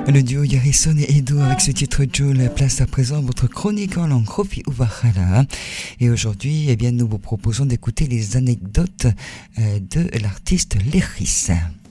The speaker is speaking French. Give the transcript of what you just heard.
Le duo Harrison et Edo avec ce titre Joule place à présent votre chronique en langue Krofi Uvahala. Et aujourd'hui, nous vous proposons d'écouter les anecdotes de l'artiste Léris.